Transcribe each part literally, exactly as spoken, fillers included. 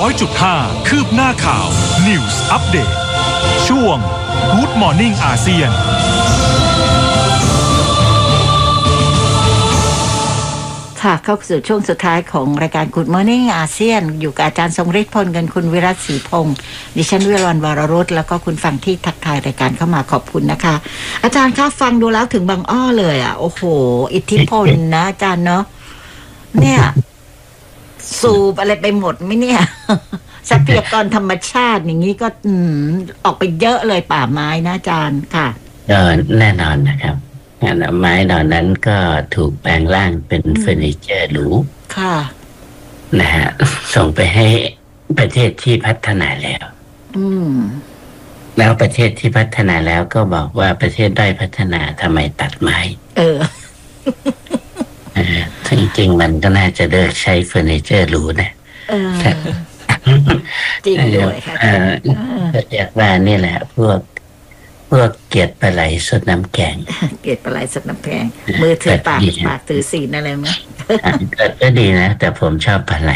อยจุดห้า คืบหน้าข่าว News Update ช่วง Good Morning อาเซียนค่ะเข้าสู่ช่วงสุดท้ายของรายการ Good Morning อาเซียนอยู่กับอาจารย์ทรงฤทธิ์พลเงินคุณวิรัตศรีพงศ์ดิฉันวิรวรรณวรรุตแล้วก็คุณฟังที่ทักทายรายการเข้ามาขอบคุณนะคะอาจารย์คะฟังดูแล้วถึงบางอ้อเลยอ่ะโอ้โหอิทธิพลนะอาจารย์เนาะเนี่ยสูบอะไรไปหมดไหมเนี่ยทรัพยากรธรรมชาติอย่างนี้ก็อืมออกไปเยอะเลยป่าไม้นะอาจารย์ค่ะแน่นอนนะครับไม้เหล่านั้นก็ถูกแปลงร่างเป็นเฟอร์นิเจอร์หรูค่ะนะฮะส่งไปให้ประเทศที่พัฒนาแล้วอืมแล้วประเทศที่พัฒนาแล้วก็บอกว่าประเทศด้อยพัฒนาทำไมตัดไม้เออจริงๆมันก็น่าจะเลิกใช้เฟอร์นิเจอร์หรูนะเออจริงด้วยค่ะอยากว่านี่แหละพวกพวกเกียรติปลาไหลสดน้ำแกงเกียรติปลาไหลสดน้ำแกงมือถือปากปากถือศีลอะไรมั้ยก็ดีนะแต่ผมชอบปลาไหล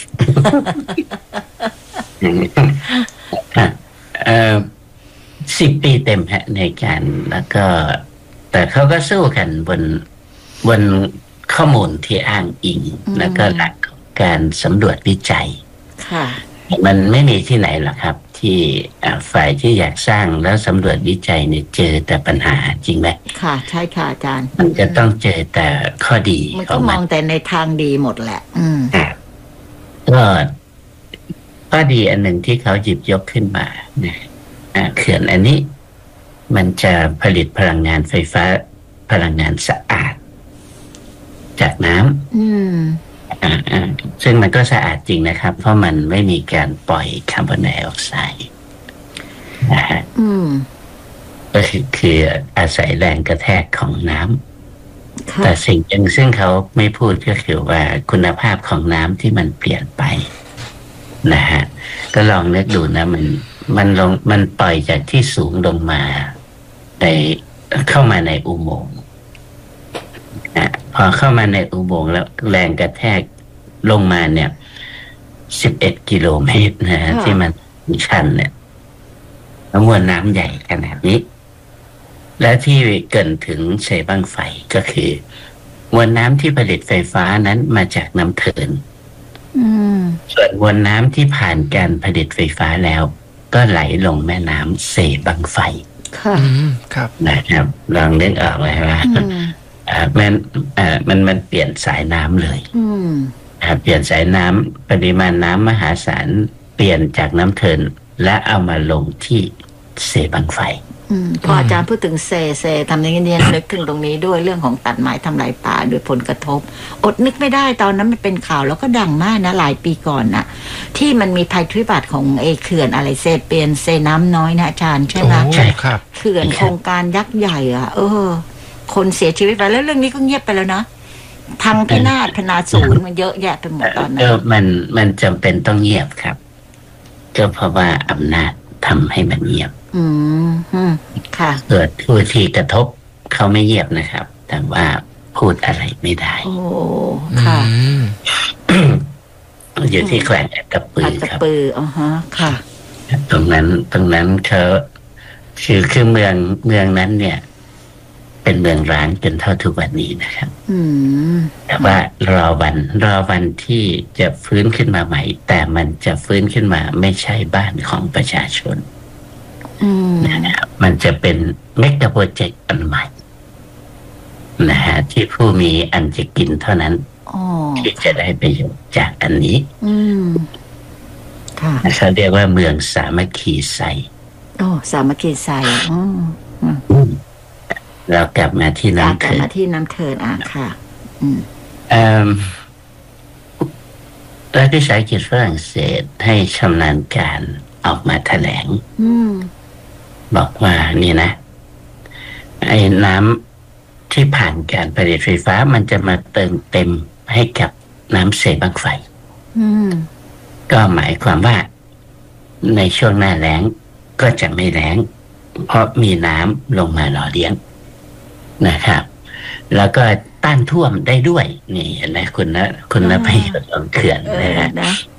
เอ่อสิบปีเต็มฮะในการแล้วก็แต่เขาก็สู้กันบนบนข้อมูลที่อ้างอิงแล้วก็หลักของการสำรวจวิจัยค่ะมันไม่มีที่ไหนหรอกครับที่ฝ่ายที่อยากสร้างแล้วสำรวจวิจัยเนี่ยเจอแต่ปัญหาจริงไหมค่ะใช่ค่ะอาจารย์มันจะต้องเจอแต่ข้อดีมันก็มองแต่ในทางดีหมดแหละอืมก็ข้อดีอันหนึ่งที่เขาหยิบยกขึ้นมาเนี่ยเขื่อนอันนี้มันจะผลิตพลังงานไฟฟ้าพลังงานสะอาดจากน้ำอืมอ่าอ่าซึ่งมันก็สะอาดจริงนะครับเพราะมันไม่มีการปล่อยคาร์บอนไดออกไซด์นะฮะอืมก็คือคืออาศัยแรงกระแทกของน้ำแต่สิ่งหนึ่งซึ่งเขาไม่พูดก็คือว่าคุณภาพของน้ำที่มันเปลี่ยนไปนะฮะก็ลองนึกดูนะมันมันลงมันปล่อยจากที่สูงลงมาในเข้ามาในอุโมงค์นะพอเข้ามาในอุโมงค์แล้วแรงกระแทกลงมาเนี่ยสิบเอ็ดกิโลเมตรนะฮะที่มันชันเนี่ยแล้วมวลน้ำใหญ่ขนาดนี้และที่เกินถึงเสบั้งไฟก็คือมวลน้ำที่ผลิตไฟฟ้านั้นมาจากน้ำเทินส่วนมวลน้ำที่ผ่านการผลิตไฟฟ้าแล้วก็ไหลลงแม่น้ำเสบั้งไฟค่ะครับนะครับลองนึกออกเลยว่าอ่ามันอ่ามันมันเปลี่ยนสายน้ำเลยอ่าเปลี่ยนสายน้ำปริมาณน้ำมหาศาลเปลี่ยนจากน้ำเทินและเอามาลงที่เสบั้งไฟพออาจารย์พูดถึงเซเซทำอย่างนี้นึกถึงตรงนี้ด้วยเรื่องของตัดไม้ทำลายป่าโดยผลกระทบอดนึกไม่ได้ตอนนั้นมันเป็นข่าวแล้วก็ดังมากนะหลายปีก่อนน่ะที่มันมีภัยพิบัติของเอเขื่อนอะไรเซเปียนเซน้ำน้อยนะอาจารย์ใช่ไหมใช่ครับเขื่อนโครงการยักษ์ใหญ่อ่ะเออคนเสียชีวิตไปแล้วเรื่องนี้ก็เงียบไปแล้วนะพังพินาศพนาศูนย์มันเยอะแยะไปหมดตอนนั้นมันมันจำเป็นต้องเงียบครับก็เพราะว่าอำนาจทำให้มันเงียบอืมค่ะเกิดผู้ที่กระทบเขาไม่เงียบนะครับแต่ว่าพูดอะไรไม่ได้โอ้ค่ะอยู่ที่แขวงอัตตปือครับปืออ๋อฮะค่ะตรงนั้นตรงนั้นเขาคือคือเมืองเมืองนั้นเนี่ยเป็นเมืองร้างจนเท่าทุกวันนี้นะครับแต่ว่ารอวันรอวันที่จะฟื้นขึ้นมาใหม่แต่มันจะฟื้นขึ้นมาไม่ใช่บ้านของประชาชนนะครับมันจะเป็นเมกะโปรเจกต์อันใหม่นะฮะที่ผู้มีอันจะกินเท่านั้นที่จะได้ประโยชน์จากอันนี้เขาเรียกว่าเมืองสามัคคีไซโอ้สามัคคีไซเรากลับมาที่น้ำเทินกลับมาที่น้ำเทินอ่ะค่ะรัฐวิสาหกิจฝรั่งเศสให้ชำนาญการออกมาแถลงบอกว่านี่นะไอ้น้ำที่ผ่านการผลิตไฟฟ้ามันจะมาเติมเต็มให้กับน้ำเสบั้งไฟก็หมายความว่าในช่วงหน้าแล้งก็จะไม่แล้งเพราะมีน้ำลงมาหล่อเลี้ยงนะครับแล้วก็ต้านท่วมได้ด้วยนี่เห็นไหมคุณนะคุณนะประโยชน์ของเขื่อนนะฮะ